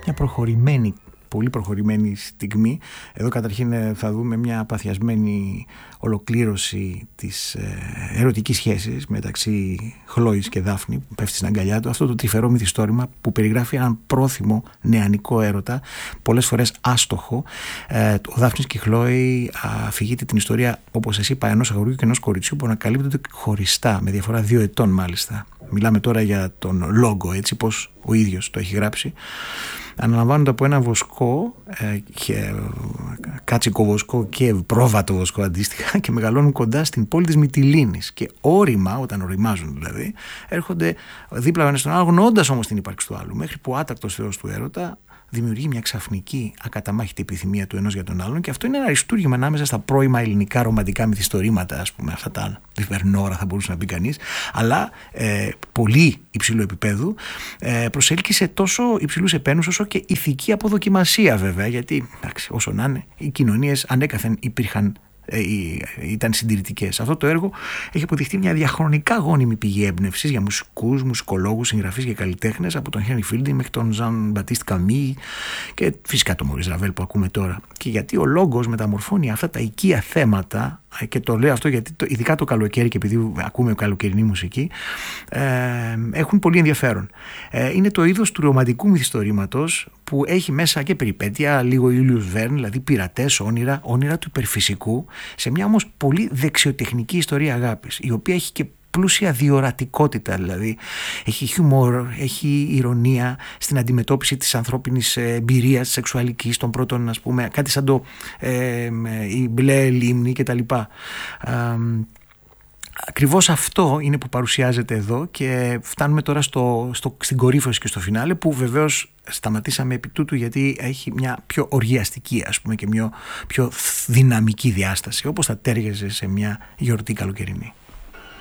μια πολύ προχωρημένη στιγμή. Εδώ καταρχήν θα δούμε μια παθιασμένη ολοκλήρωση της ερωτικής σχέσης μεταξύ Χλόης και Δάφνη που πέφτει στην αγκαλιά του. Αυτό το τρυφερό μυθιστόρημα που περιγράφει έναν πρόθυμο νεανικό έρωτα, πολλές φορές άστοχο. Ο Δάφνης και η Χλόη αφηγείται την ιστορία, όπως σας είπα, ενός αγοριού και ενός κοριτσιού που ανακαλύπτονται χωριστά, με διαφορά 2 ετών μάλιστα. Μιλάμε τώρα για τον λόγο, έτσι πως ο ίδιος το έχει γράψει. Αναλαμβάνονται από ένα βοσκό, κάτσικο βοσκό και πρόβατο βοσκό αντίστοιχα, και μεγαλώνουν κοντά στην πόλη της Μυτιλήνης. Και όρημα, όταν οριμάζουν δηλαδή, έρχονται δίπλα ο ένας στον άλλο, αγνοώντας όμως την ύπαρξη του άλλου, μέχρι που ο άτακτος θεός του έρωτα δημιουργεί μια ξαφνική ακαταμάχητη επιθυμία του ενός για τον άλλον, και αυτό είναι ένα αριστούργημα ανάμεσα στα πρώιμα ελληνικά ρομαντικά μυθιστορήματα, ας πούμε, αυτά τα Βερνόρα θα μπορούσε να πει κανείς, αλλά πολύ υψηλού επίπεδου, προσέλκυσε τόσο υψηλούς επένους όσο και ηθική αποδοκιμασία, βέβαια, γιατί όσο να είναι, οι κοινωνίες ανέκαθεν ήταν συντηρητικές. Αυτό το έργο έχει αποδειχτεί μια διαχρονικά γόνιμη πηγή έμπνευσης για μουσικούς, μουσικολόγους, συγγραφείς και καλλιτέχνες, από τον Χένρι Φίλντινγκ μέχρι τον Ζαν Μπατίστ Καμί και φυσικά τον Μωρίς Ραβέλ που ακούμε τώρα. Και γιατί ο λόγος μεταμορφώνει αυτά τα οικία θέματα, και το λέω αυτό γιατί ειδικά το καλοκαίρι, και επειδή ακούμε καλοκαιρινή μουσική, έχουν πολύ ενδιαφέρον. Είναι το είδος του ρομαντικού μυθιστορήματος που έχει μέσα και περιπέτεια, λίγο Ιούλιους Βέρν, δηλαδή πειρατές, όνειρα του υπερφυσικού, σε μια όμως πολύ δεξιοτεχνική ιστορία αγάπης, η οποία έχει και πλούσια διορατικότητα, δηλαδή έχει χιούμορ, έχει ηρωνία στην αντιμετώπιση της ανθρώπινης εμπειρίας, της σεξουαλικής, των πρώτων, ας πούμε, κάτι σαν η μπλε λίμνη κτλ. Ακριβώς αυτό είναι που παρουσιάζεται εδώ, και φτάνουμε τώρα στην κορύφωση και στο φινάλε, που βεβαίως σταματήσαμε επί τούτου γιατί έχει μια πιο οργιαστική, ας πούμε, και μια πιο δυναμική διάσταση, όπως θα τέριαζε σε μια γιορτή καλοκαιρινή.